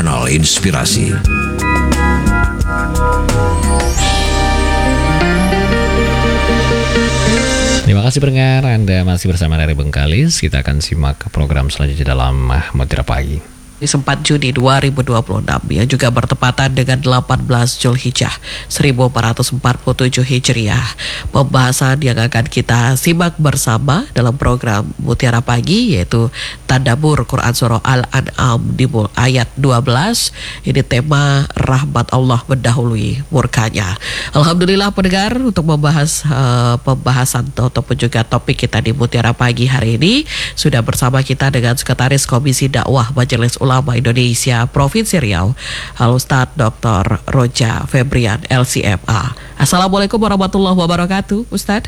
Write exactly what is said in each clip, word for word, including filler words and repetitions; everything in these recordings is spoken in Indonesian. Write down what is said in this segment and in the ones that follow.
Kanal Inspirasi. Terima kasih pendengar, Anda masih bersama dari Bengkalis. Kita akan simak program selanjutnya dalam Mutiara Pagi. empat Juni dua ribu dua puluh enam yang juga bertepatan dengan delapan belas Zulhijjah seribu empat ratus empat puluh tujuh Hijriah. Pembahasan yang akan kita simak bersama dalam program Mutiara Pagi yaitu Tadabbur Quran Surah Al-An'am di ayat dua belas. Ini tema rahmat Allah mendahului murkanya. Alhamdulillah pendengar, untuk membahas uh, pembahasan ataupun juga topik kita di Mutiara Pagi hari ini sudah bersama kita dengan Sekretaris Komisi Dakwah Majelis Ulama Indonesia Provinsi Riau, Al-Ustadz Doktor Roja Febrian L C M A. Assalamualaikum warahmatullahi wabarakatuh, Ustadz.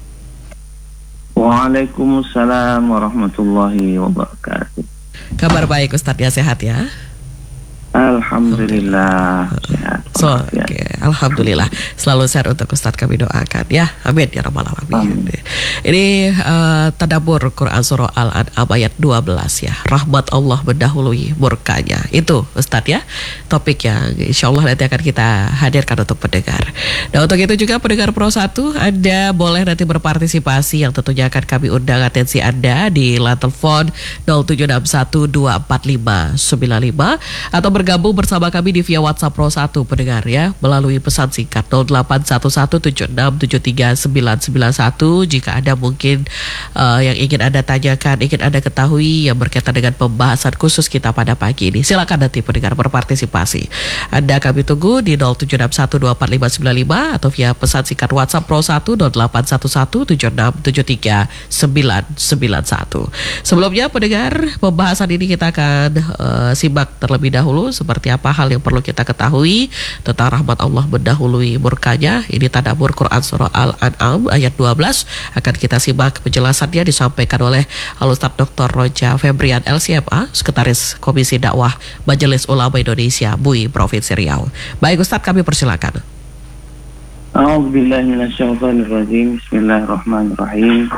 Waalaikumsalam warahmatullahi wabarakatuh. Kabar baik Ustadz ya, sehat ya? Alhamdulillah sehat. So, okay. Alhamdulillah selalu sehat untuk Ustadz, kami doakan ya, amin ya rabbal alamin. Ini uh, Tadabbur Quran Surah Al-An'am ayat dua belas ya, rahmat Allah mendahului murkanya. Itu Ustadz ya, topik yang insya Allah nanti akan kita hadirkan untuk pendengar. Nah untuk itu juga pendengar Pro satu, Anda boleh nanti berpartisipasi yang tentunya akan kami undang atensi Anda di line telepon nol tujuh enam satu dua empat lima sembilan lima atau bergabung bersama kami di via WhatsApp Pro satu pendengar ya, melalui pesan singkat nol delapan satu satu tujuh enam tujuh tiga sembilan sembilan satu. Jika ada mungkin uh, yang ingin Anda tanyakan, ingin Anda ketahui yang berkaitan dengan pembahasan khusus kita pada pagi ini, silakan nanti pendengar berpartisipasi. Anda kami tunggu di nol tujuh enam satu dua empat lima sembilan lima atau via pesan singkat WhatsApp Pro satu nol delapan satu satu tujuh enam tujuh tiga sembilan sembilan satu. Sebelumnya pendengar, pembahasan ini kita akan uh, simak terlebih dahulu seperti apa hal yang perlu kita ketahui tentang rahmat Allah mendahului murkanya. Ini Tadabbur Quran Surah Al-An'am ayat dua belas. Akan kita simak penjelasannya disampaikan oleh Al-Ustadz Doktor Roja Febrian L C M A, Sekretaris Komisi Dakwah Majelis Ulama Indonesia M U I Provinsi Riau. Baik Ustadz, kami persilakan. A'udzubillahi minasyaitonirrajim. Bismillahirrahmanirrahim.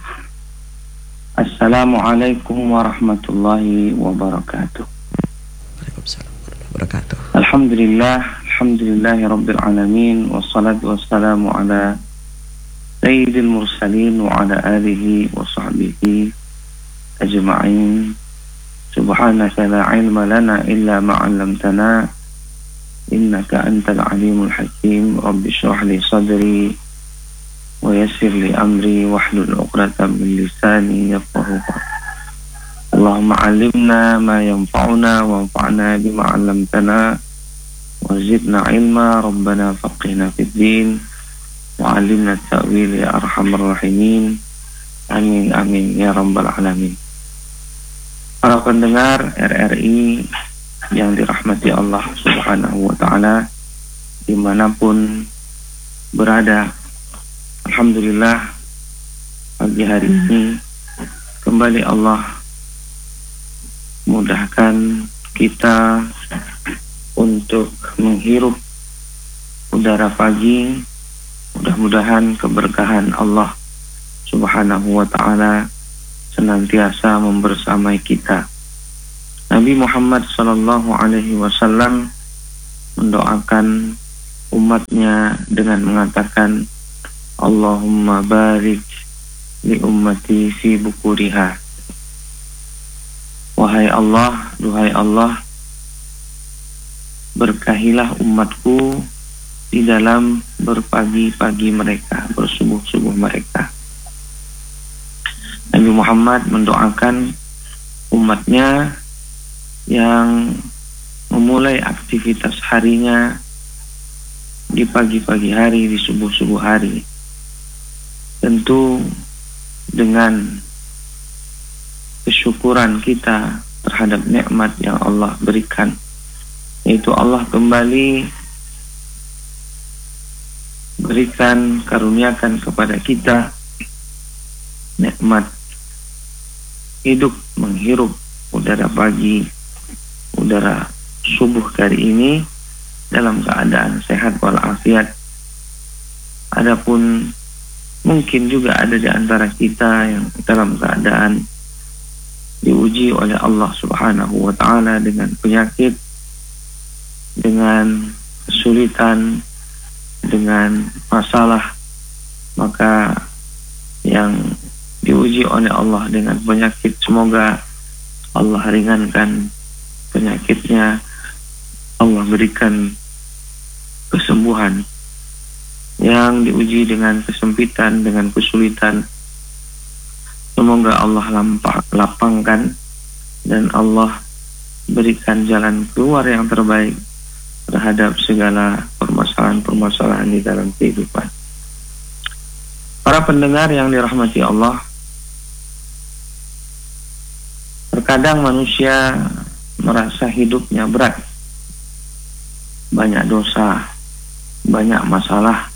Assalamualaikum warahmatullahi wabarakatuh. Alhamdulillah, alhamdulillahi rabbil alamin, wassalatu wassalamu ala sayyidil mursalin wa ala alihi wa sahbihi ajma'in. Subhanaka la ilma lana illa ma 'allamtana innaka antal alimul hakim. Rabbi shrah li sadri wa yassir li amri wahlul 'uqdatam min lisani yafqahu qawli. Allahumma 'allimna ma yanfa'una wanfa'na bima 'allamtana wazidna ilma. Rabbana faqihna fid din wa 'allimna at-ta'wil ya arhamar rahimin. Amin amin ya rabbal alamin. Para pendengar R R I yang dirahmati Allah Subhanahu wa taala dimanapun berada, alhamdulillah pagi hari ini kembali Allah mudahkan kita untuk menghirup udara pagi. Mudah-mudahan keberkahan Allah Subhanahu wa ta'ala senantiasa membersamai kita. Nabi Muhammad sallallahu alaihi wasallam mendoakan umatnya dengan mengatakan, Allahumma barik li ummati fi bukuriha. Wahai Allah, duhai Allah, berkahilah umatku di dalam berpagi-pagi mereka, bersubuh-subuh mereka. Nabi Muhammad mendoakan umatnya yang memulai aktivitas harinya di pagi-pagi hari, di subuh-subuh hari, tentu dengan kesyukuran kita terhadap nikmat yang Allah berikan, yaitu Allah kembali berikan, karuniakan kepada kita nikmat hidup, menghirup udara pagi, udara subuh kali ini dalam keadaan sehat walafiat. Adapun mungkin juga ada di antara kita yang dalam keadaan diuji oleh Allah Subhanahu wa ta'ala dengan penyakit, dengan kesulitan, dengan masalah, maka yang diuji oleh Allah dengan penyakit, semoga Allah ringankan penyakitnya, Allah berikan kesembuhan. Yang diuji dengan kesempitan, dengan kesulitan, semoga Allah lampah, lapangkan dan Allah berikan jalan keluar yang terbaik terhadap segala permasalahan-permasalahan di dalam kehidupan. Para pendengar yang dirahmati Allah, terkadang manusia merasa hidupnya berat, banyak dosa, banyak masalah,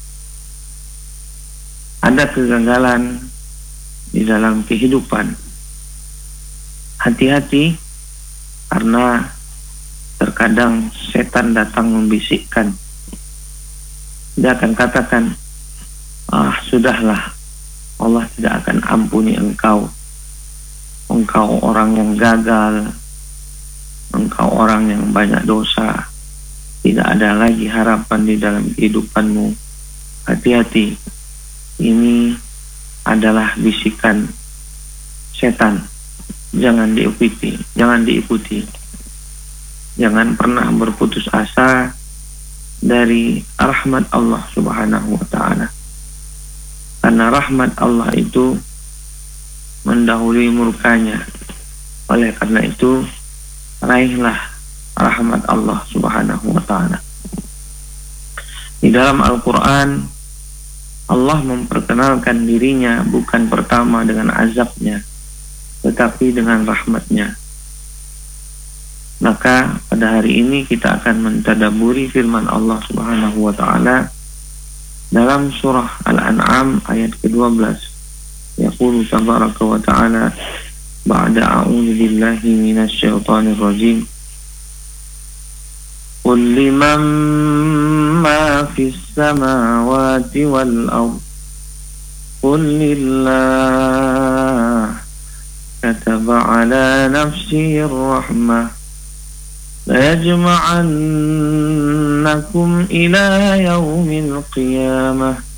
ada kegagalan di dalam kehidupan. Hati-hati, karena terkadang setan datang membisikkan. Dia akan katakan, ah sudahlah, Allah tidak akan ampuni engkau. Engkau orang yang gagal, engkau orang yang banyak dosa, tidak ada lagi harapan di dalam kehidupanmu. Hati-hati, ini adalah bisikan setan. Jangan diikuti, jangan diikuti. Jangan pernah berputus asa dari rahmat Allah Subhanahu wa ta'ala. Karena rahmat Allah itu mendahului murkanya. Oleh karena itu, raihlah rahmat Allah Subhanahu wa ta'ala. Di dalam Al-Quran, Allah memperkenalkan dirinya bukan pertama dengan azabnya, tetapi dengan rahmatnya. Maka pada hari ini kita akan mentadaburi firman Allah Subhanahu wa ta'ala dalam surah Al-An'am ayat kedua belas. Yaqulu tabaraka wa ta'ala ba'da a'udzu billahi minasy syaithanir rajim. Qul liman ma fis samawati wal ardh qul lillah kataba ala nafsihi ar-rahmah la yajma'annakum ila yaumil qiyamah